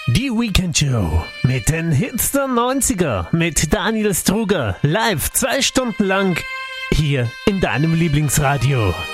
Die Weekend Show mit den Hits der 90er mit Daniel Struger live 2 Stunden lang hier in deinem Lieblingsradio.